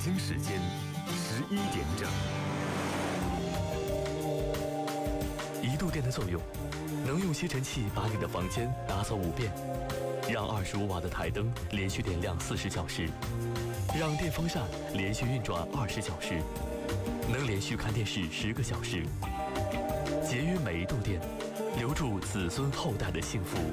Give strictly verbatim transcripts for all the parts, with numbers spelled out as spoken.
京时间十一点整。一度电的作用，能用吸尘器把你的房间打扫五遍，让二十五瓦的台灯连续点亮四十小时，让电风扇连续运转二十小时，能连续看电视十个小时。节约每一度电，留住子孙后代的幸福。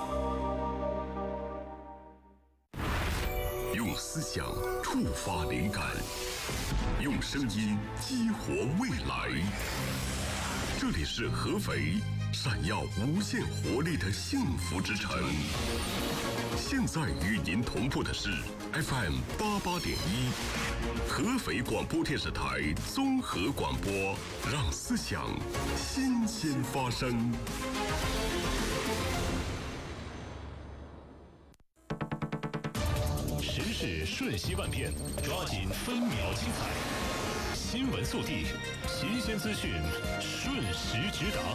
用思想触发灵感，用声音激活未来。这里是合肥，闪耀无限活力的幸福之城。现在与您同步的是 F M 八八点一，合肥广播电视台综合广播，让思想新鲜发生。 时事瞬息万变，抓紧分秒精彩。新闻速递，新鲜资讯，瞬时直达。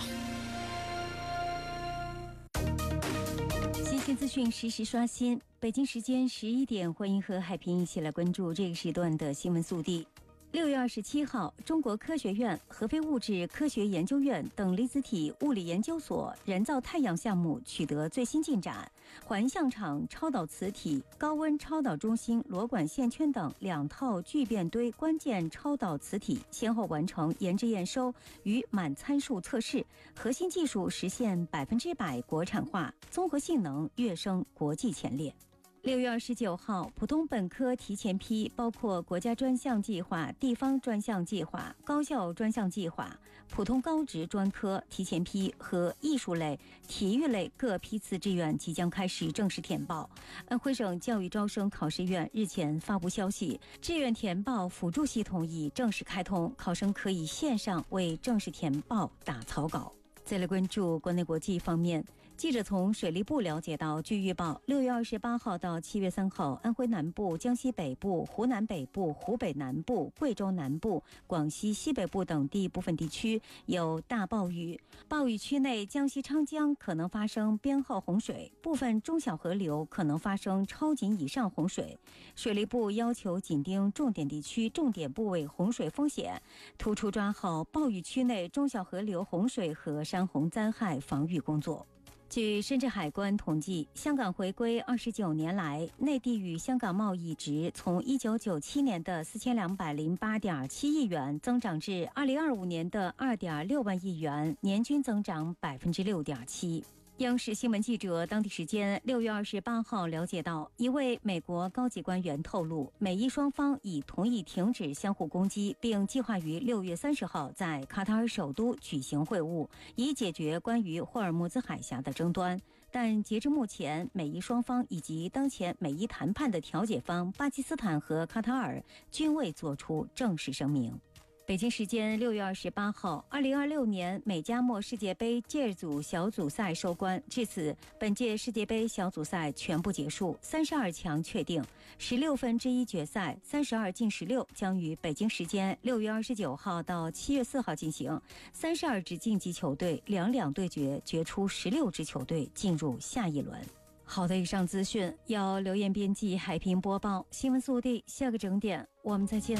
新鲜资讯实时刷新。北京时间十一点，欢迎和海平一起来关注这个时段的新闻速递。六月二十七号，中国科学院、合肥物质科学研究院等离子体物理研究所人造太阳项目取得最新进展，环相场超导磁体、高温超导中心螺管线圈等两套聚变堆关键超导磁体先后完成研制验收与满参数测试，核心技术实现百分之百国产化，综合性能跃升国际前列。六月二十九号，普通本科提前批包括国家专项计划、地方专项计划、高校专项计划、普通高职专科提前批和艺术类、体育类各批次志愿即将开始正式填报。安徽省教育招生考试院日前发布消息，志愿填报辅助系统已正式开通，考生可以线上为正式填报打草稿。再来关注国内国际方面，记者从水利部了解到，据预报，六月二十八号到七月三号，安徽南部、江西北部、湖南北部、湖北南部、贵州南部、广西西北部等地部分地区有大暴雨，暴雨区内江西昌江可能发生编号洪水，部分中小河流可能发生超警以上洪水。水利部要求紧盯重点地区、重点部位洪水风险，突出抓好暴雨区内中小河流洪水和山洪灾害防御工作。据深圳海关统计，香港回归二十九年来，内地与香港贸易值从一九九七年的四千两百零八点七亿元增长至二零二五年的二点六万亿元，年均增长百分之六点七。央视新闻记者当地时间六月二十八号了解到，一位美国高级官员透露，美伊双方已同意停止相互攻击，并计划于六月三十号在卡塔尔首都举行会晤，以解决关于霍尔木兹海峡的争端。但截至目前，美伊双方以及当前美伊谈判的调解方巴基斯坦和卡塔尔均未作出正式声明。北京时间六月二十八号，二零二六年美加墨世界杯 J 组小组赛收官，至此，本届世界杯小组赛全部结束，三十二强确定，十六分之一决赛，三十二进十六将于北京时间六月二十九号到七月四号进行，三十二支晋级球队两两对决，决出十六支球队进入下一轮。好的，以上资讯由刘艳编辑，海平播报。新闻速递，下个整点我们再见。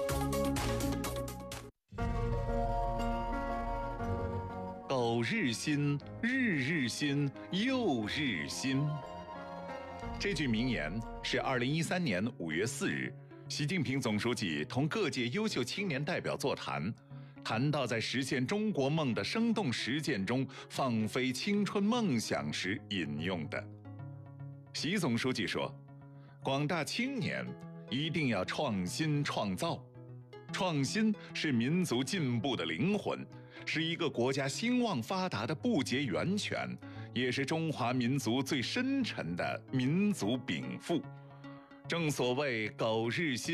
苟日新，日日新，又日新。这句名言是二零一三年五月四日，习近平总书记同各界优秀青年代表座谈，谈到在实现中国梦的生动实践中放飞青春梦想时引用的。习总书记说，广大青年一定要创新创造。创新是民族进步的灵魂，是一个国家兴旺发达的不竭源泉，也是中华民族最深沉的民族禀赋。正所谓苟日新。